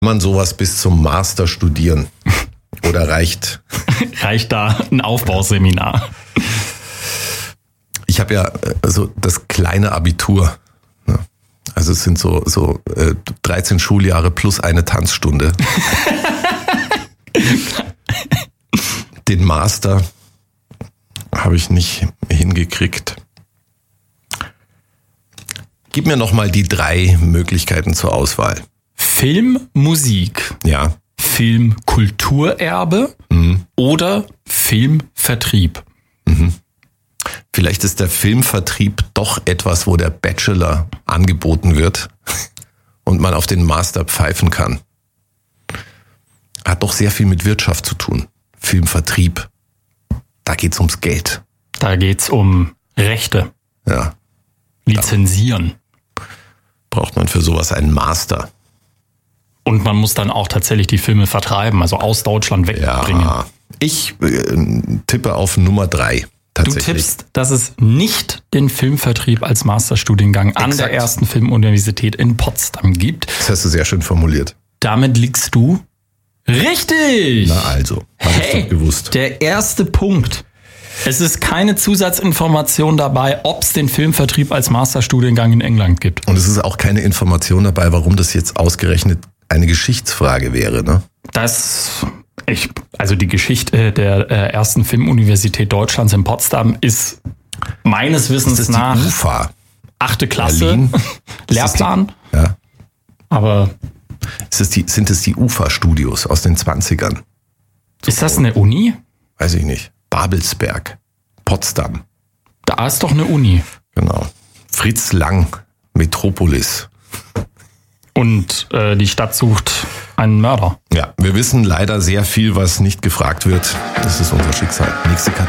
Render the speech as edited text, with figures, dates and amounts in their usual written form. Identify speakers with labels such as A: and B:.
A: Man sowas bis zum Master studieren? Oder reicht
B: da ein Aufbauseminar?
A: Ich habe ja so das kleine Abitur. Also es sind so 13 Schuljahre plus eine Tanzstunde. Den Master habe ich nicht hingekriegt. Gib mir noch mal die 3 Möglichkeiten zur Auswahl.
B: Film, Musik.
A: Ja.
B: Film, Kulturerbe oder Filmvertrieb.
A: Vielleicht ist der Filmvertrieb doch etwas, wo der Bachelor angeboten wird und man auf den Master pfeifen kann. Hat doch sehr viel mit Wirtschaft zu tun. Filmvertrieb. Da geht's ums Geld.
B: Da geht's um Rechte.
A: Ja.
B: Lizenzieren.
A: Braucht man für sowas einen Master.
B: Und man muss dann auch tatsächlich die Filme vertreiben, also aus Deutschland wegbringen.
A: Ja. Ich tippe auf Nummer 3.
B: Du tippst, dass es nicht den Filmvertrieb als Masterstudiengang an der ersten Filmuniversität in Potsdam gibt.
A: Das hast du sehr schön formuliert.
B: Damit liegst du richtig.
A: Na also, hab ich doch gewusst.
B: Der erste Punkt. Es ist keine Zusatzinformation dabei, ob es den Filmvertrieb als Masterstudiengang in England gibt.
A: Und es ist auch keine Information dabei, warum das jetzt ausgerechnet eine Geschichtsfrage wäre, ne?
B: Also die Geschichte der ersten Filmuniversität Deutschlands in Potsdam ist meines Wissens nach
A: die UFA?
B: 8. Klasse
A: Berlin?
B: Lehrplan.
A: Ja.
B: Aber
A: sind es die UFA-Studios aus den 20ern?
B: Ist das eine Uni?
A: Weiß ich nicht. Babelsberg, Potsdam.
B: Da ist doch eine Uni.
A: Genau. Fritz Lang, Metropolis.
B: Und die Stadt sucht einen Mörder.
A: Ja, wir wissen leider sehr viel, was nicht gefragt wird. Das ist unser Schicksal. Nächste Kategorie.